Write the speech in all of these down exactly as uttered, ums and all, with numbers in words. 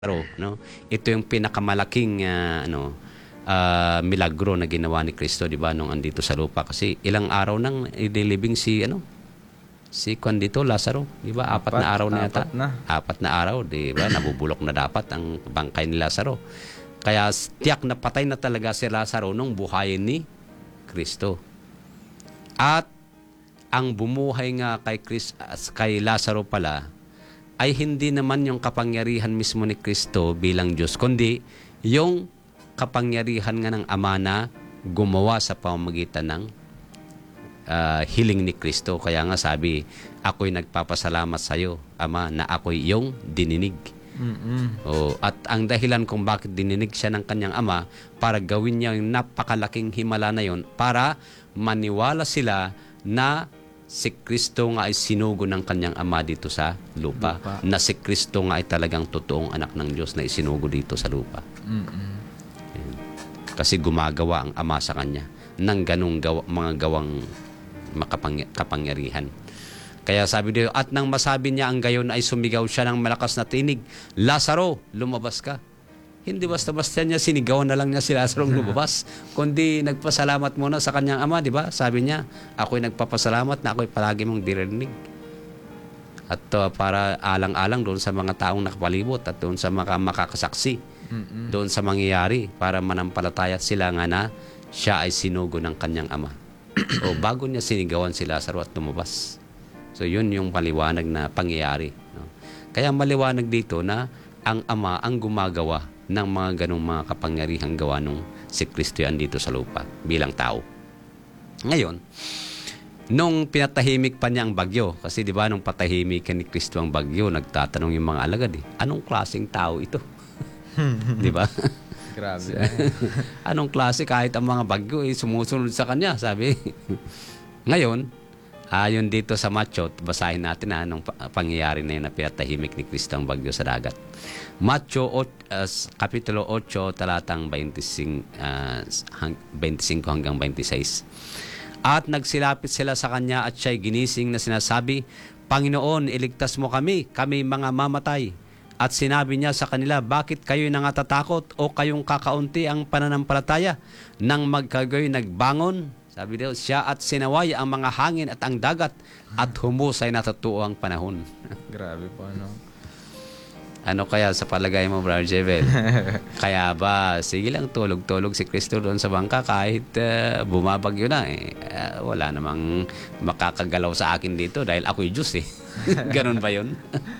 Lazaro, no? Ito yung pinakamalaking ah, ano ah, milagro na ginawa ni Kristo, 'di ba, nung andito sa lupa kasi ilang araw nang inilibing si ano si Juan dito, Lazaro, 'di ba? Apat Apat, na araw na yata. apat na. Apat na araw, 'di ba? Nabubulok na dapat ang bangkay ni Lazaro. Kaya tiyak na patay na talaga si Lazaro nung buhayin ni Kristo. At ang bumuhay nga kay Chris, kay Lazaro pala ay hindi naman yung kapangyarihan mismo ni Kristo bilang Diyos, kundi yung kapangyarihan nga ng Ama na gumawa sa pamamagitan ng uh, hiling ni Kristo. Kaya nga sabi, ako'y nagpapasalamat sa iyo, Ama, na ako'y iyong dininig. Mm-mm. Oh, at ang dahilan kung bakit dininig siya ng kanyang Ama, para gawin niya yung napakalaking himala na yon, para maniwala sila na si Kristo nga ay sinugo ng kanyang Ama dito sa lupa. Lupa. Na si Kristo nga ay talagang totoong anak ng Diyos na isinugo dito sa lupa. Mm-mm. Kasi gumagawa ang Ama sa kanya ng ganong gawa, mga gawang makapang, kapangyarihan. Kaya sabi dito, at nang masabi niya ang gayon ay sumigaw siya ng malakas na tinig, Lazaro, lumabas ka. Hindi basta-basta niya sinigawan na lang niya si Lazaro lumabas, kundi nagpasalamat muna sa kanyang Ama, di ba? Sabi niya, ako'y nagpapasalamat na ako'y palagi mong dirinig. At uh, para alang-alang doon sa mga taong nakapalibot at doon sa mga makakasaksi, Mm-mm. doon sa mangyayari, para manampalataya sila nga na siya ay sinugo ng kanyang Ama. O bago niya sinigawan si Lazaro at lumabas. So yun yung maliwanag na pangyayari. No? Kaya maliwanag dito na ang Ama ang gumagawa ng mga ganong mga kapangyarihang gawa nung si Kristo yan dito sa lupa bilang tao. Ngayon, nung pinatahimik pa niya ang bagyo, kasi di ba nung patahimik ni Kristo ang bagyo, nagtatanong yung mga alagad eh, anong klaseng tao ito? Di ba? Grabe. Anong klase kahit ang mga bagyo eh, sumusunod sa kanya, sabi. Ngayon, ayon dito sa Matthew, basahin natin na anong pangyayari na yun na pinatahimik ni Kristo ang bagyo sa dagat. Matthew uh, Kapitulo eight, talatang twenty-five, uh, twenty-five hanggang twenty-six. At nagsilapit sila sa kanya at siya'y ginising na sinasabi, Panginoon, iligtas mo kami, kami mga mamatay. At sinabi niya sa kanila, bakit kayo'y nangatatakot o kayong kakaunti ang pananampalataya? Nang magkagoy nagbangon, sabi daw, siya at sinaway ang mga hangin at ang dagat at humusay na totoo ang panahon. Grabe po, ano? Ano kaya sa palagay mo, Brother Jebel? Kaya ba, sige lang, tulog-tulog si Kristo doon sa bangka kahit uh, bumabagyo na. Eh. Uh, wala namang makakagalaw sa akin dito dahil ako'y Diyos eh. Ganon ba yun?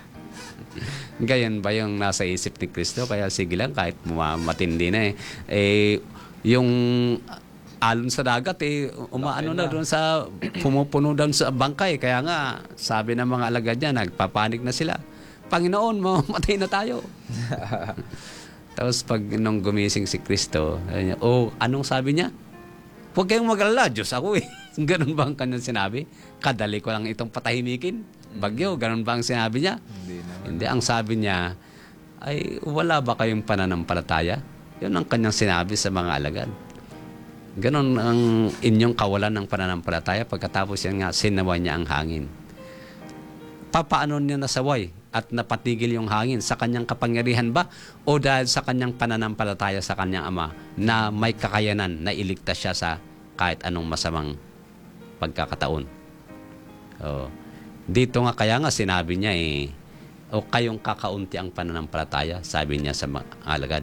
Gayon ba yung nasa isip ni Kristo? Kaya sige lang, kahit matindi na eh. eh yung alon sa dagat eh, umaano na doon sa, pumupuno doon sa bangka eh. Kaya nga, sabi ng mga alagad niya, nagpapanik na sila. Panginoon, mamatay na tayo. Tapos pag nung gumising si Kristo, niya, oh, anong sabi niya? Huwag kayong mag-alala, Diyos ako eh. Ganun ba ang kanyang sinabi? Kadali ko lang itong patahimikin. Bagyo, ganun ba ang sinabi niya? Hindi naman. Hindi, ang sabi niya, ay wala ba kayong pananampalataya? Yun ang kanyang sinabi sa mga alagad. Ganon ang inyong kawalan ng pananampalataya. Pagkatapos yan nga, sinaway niya ang hangin. Papaano niya nasaway at napatigil yung hangin? Sa kanyang kapangyarihan ba? O dahil sa kanyang pananampalataya sa kanyang Ama na may kakayanan na iligtas siya sa kahit anong masamang pagkakataon? O, dito nga kaya nga sinabi niya eh, o kayong kakaunti ang pananampalataya, sabi niya sa mga alagad.